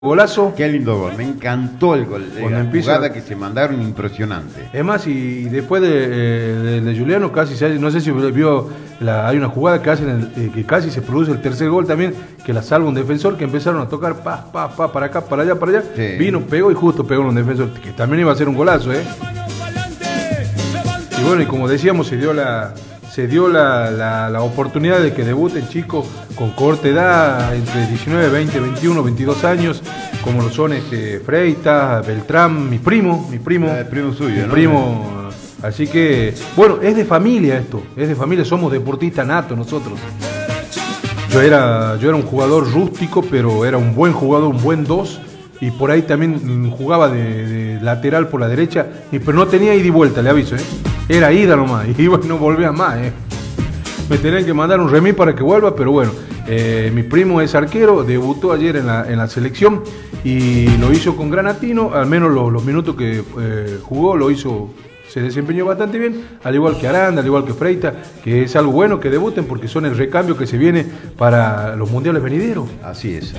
Golazo. Qué lindo gol, me encantó el gol. Cuando La empieza... jugada que se mandaron, impresionante. Es más, y después de Juliano casi se, no sé si vio, hay una jugada que hacen que casi se produce el tercer gol también, que la salva un defensor, que empezaron a tocar para acá, para allá, sí. Vino, pegó y justo pegó en un defensor, que también iba a ser un golazo, ¿eh? Y bueno, y como decíamos, se dio la oportunidad de que debuten chicos con corta edad, entre 19, 20, 21, 22 años, como lo son Freitas, Beltrán, mi primo suyo, ¿no? Primo, así que, bueno, es de familia esto, somos deportistas natos nosotros. Yo era un jugador rústico, pero era un buen jugador, un buen 2, y por ahí también jugaba de lateral por la derecha, pero no tenía ida y vuelta, le aviso, era ida nomás, y iba y no volvía más, Me tenían que mandar un remis para que vuelva, pero bueno, mi primo es arquero, debutó ayer en la selección y lo hizo con gran atino, al menos los minutos que jugó lo hizo, se desempeñó bastante bien, al igual que Aranda, al igual que Freita, que es algo bueno que debuten porque son el recambio que se viene para los mundiales venideros. Así es.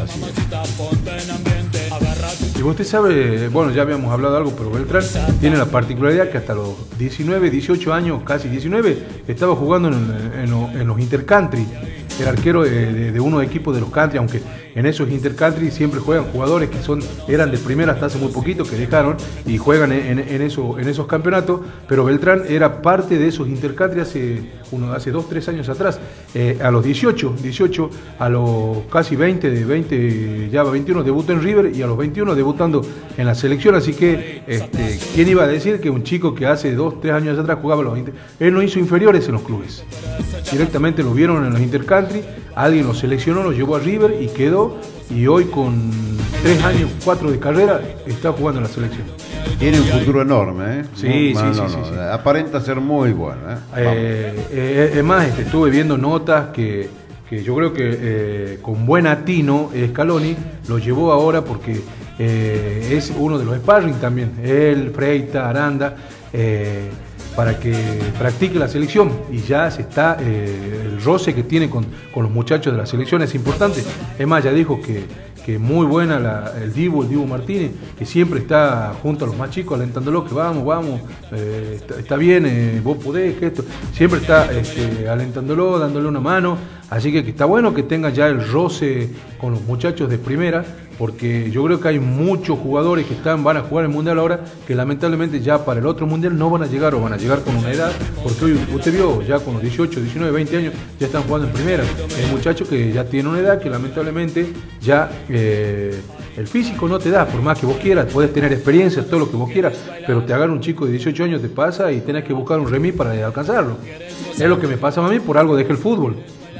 Y usted sabe, bueno, ya habíamos hablado algo, pero Beltrán tiene la particularidad que hasta los 19, 18 años, casi 19, estaba jugando en los intercountry. Era arquero de unos equipos de los country, aunque en esos intercountry siempre juegan jugadores que eran de primera hasta hace muy poquito, que dejaron y juegan en esos campeonatos, pero Beltrán era parte de esos intercountry hace 2, 3 años atrás, a los 18, a los casi 20, ya 21 debutó en River y a los 21 debutando en la selección, así que ¿quién iba a decir que un chico que hace 2, 3 años atrás jugaba él no hizo inferiores en los clubes, directamente lo vieron en los intercountry, alguien lo seleccionó, lo llevó a River y quedó, y hoy con 3 años, 4 de carrera, está jugando en la selección. Tiene un futuro enorme, Sí. Aparenta ser muy bueno, Es más, estuve viendo notas que yo creo que con buen atino Scaloni lo llevó ahora porque es uno de los sparring también, él, Freita, Aranda, para que practique la selección, y ya se está el roce que tiene con los muchachos de la selección es importante. Es más, ya dijo que muy buena el Dibu Martínez, que siempre está junto a los más chicos alentándolo, que vamos, está bien, vos podés, que esto, siempre está alentándolo, dándole una mano, así que está bueno que tenga ya el roce con los muchachos de primera, porque yo creo que hay muchos jugadores que van a jugar el Mundial ahora, que lamentablemente ya para el otro Mundial no van a llegar, o van a llegar con una edad, porque hoy usted vio, ya con los 18, 19, 20 años, ya están jugando en primera. Hay muchachos que ya tienen una edad que lamentablemente ya el físico no te da, por más que vos quieras, podés tener experiencia, todo lo que vos quieras, pero te agarra un chico de 18 años, te pasa y tenés que buscar un remis para alcanzarlo. Es lo que me pasa a mí, por algo dejé el fútbol.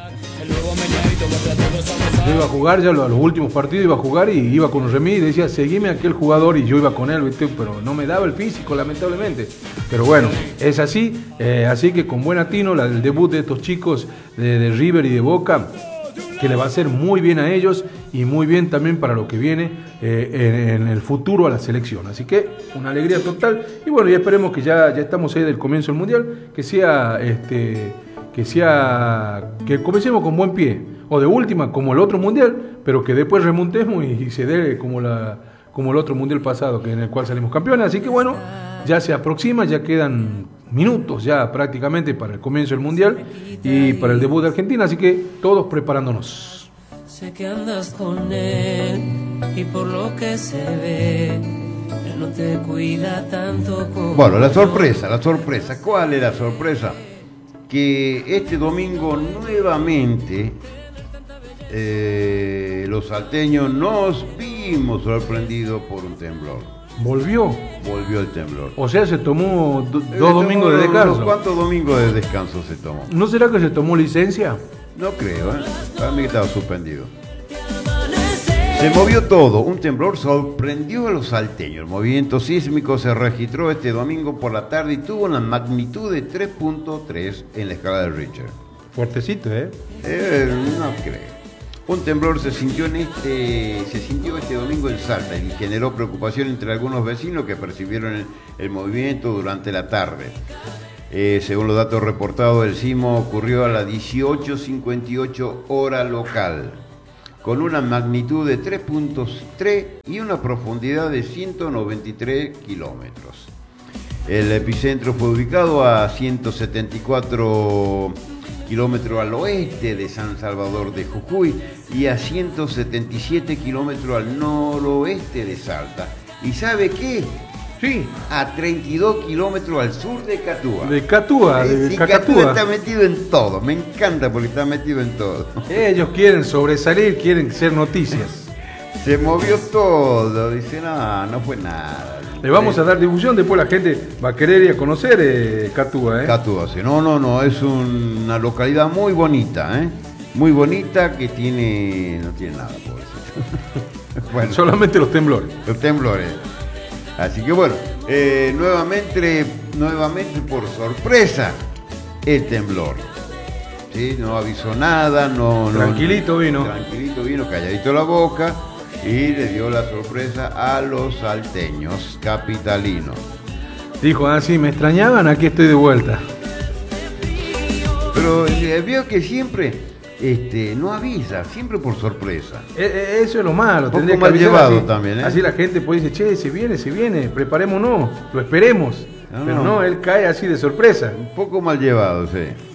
Yo iba a jugar, ya a los últimos partidos iba a jugar y iba con un remis y decía, seguime a aquel jugador, y yo iba con él, ¿viste? Pero no me daba el físico, lamentablemente. Pero bueno, es así, así que con buen atino el debut de estos chicos de River y de Boca, que le va a hacer muy bien a ellos y muy bien también para lo que viene en el futuro a la selección. Así que una alegría total, y bueno, ya esperemos que ya estamos ahí del comienzo del Mundial, que comencemos con buen pie, o de última como el otro Mundial, pero que después remontemos y se dé como el otro Mundial pasado, en el cual salimos campeones. Así que bueno, ya se aproxima, ya quedan minutos ya prácticamente para el comienzo del Mundial y para el debut de Argentina, así que todos preparándonos. Sé que andas con él y por lo que se ve, él no te cuida tanto como... Bueno, la sorpresa, ¿cuál es la sorpresa? Que este domingo nuevamente los salteños nos vimos sorprendidos por un temblor. Volvió el temblor. O sea, se tomó dos domingos de descanso. ¿Cuántos domingos de descanso se tomó? ¿No será que se tomó licencia? No creo, para mí que estaba suspendido. Se movió todo, un temblor sorprendió a los salteños. El movimiento sísmico se registró este domingo por la tarde y tuvo una magnitud de 3.3 en la escala de Richter. Fuertecito, No creo. Un temblor se sintió este domingo en Salta y generó preocupación entre algunos vecinos que percibieron el movimiento durante la tarde. Según los datos reportados, el sismo ocurrió a las 18:58 hora local. con una magnitud de 3.3 y una profundidad de 193 kilómetros. El epicentro fue ubicado a 174 kilómetros al oeste de San Salvador de Jujuy y a 177 kilómetros al noroeste de Salta. ¿Y sabe qué? Sí. A 32 kilómetros al sur de Catúa. De Catúa, de Sí, Cacatúa. Catúa está metido en todo. Me encanta porque está metido en todo. Ellos quieren sobresalir, quieren ser noticias. Se movió todo. Dice, no fue nada. Le vamos a dar difusión, después la gente va a querer ir a conocer Catúa. Catúa, sí. No, es una localidad muy bonita, muy bonita que no tiene nada, por decir. Bueno, solamente los temblores. Los temblores. Así que bueno, nuevamente por sorpresa, el temblor. ¿Sí? No avisó nada, Tranquilito vino, calladito la boca y le dio la sorpresa a los salteños capitalinos. Dijo, sí, me extrañaban, aquí estoy de vuelta. Pero veo que siempre no avisa, siempre por sorpresa. Eso es lo malo. Un poco mal llevado así, también. Así la gente puede decir, che, se viene, preparémonos, lo esperemos. Pero no, él cae así de sorpresa. Un poco mal llevado, sí.